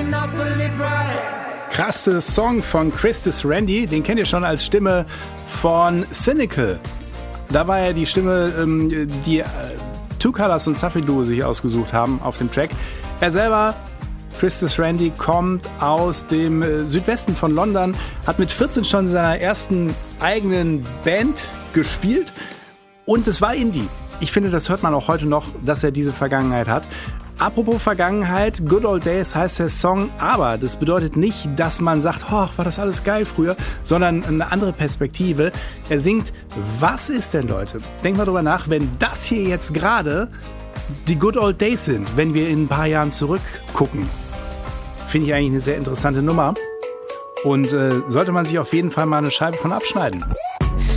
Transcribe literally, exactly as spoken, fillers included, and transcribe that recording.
Krasser Song von Christus Randy, den kennt ihr schon als Stimme von Cynical. Da war ja die Stimme, ähm, die äh, Two Colors und Safi Duo sich ausgesucht haben auf dem Track. Er selber, Christus Randy, kommt aus dem äh, Südwesten von London, hat mit vierzehn schon in seiner ersten eigenen Band gespielt und es war Indie. Ich finde, das hört man auch heute noch, dass er diese Vergangenheit hat. Apropos Vergangenheit, Good Old Days heißt der Song, aber das bedeutet nicht, dass man sagt, oh, war das alles geil früher, sondern eine andere Perspektive. Er singt, was ist denn, Leute? Denkt mal drüber nach, wenn das hier jetzt gerade die Good Old Days sind, wenn wir in ein paar Jahren zurückgucken. Finde ich eigentlich eine sehr interessante Nummer und äh, sollte man sich auf jeden Fall mal eine Scheibe von abschneiden.